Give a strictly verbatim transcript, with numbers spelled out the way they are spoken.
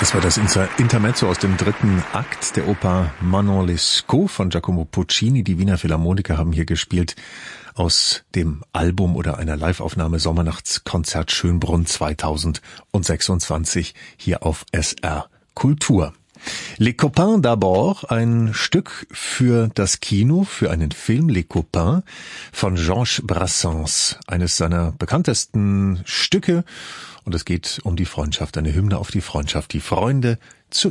Das war das Intermezzo aus dem dritten Akt der Oper Manon Lescaut von Giacomo Puccini. Die Wiener Philharmoniker haben hier gespielt aus dem Album oder einer Liveaufnahme Sommernachtskonzert Schönbrunn zweitausendsechsundzwanzig hier auf S R Kultur. Les Copains d'abord, ein Stück für das Kino, für einen Film, Les Copains von Georges Brassens, eines seiner bekanntesten Stücke. Und es geht um die Freundschaft, eine Hymne auf die Freundschaft, die Freunde zuerst.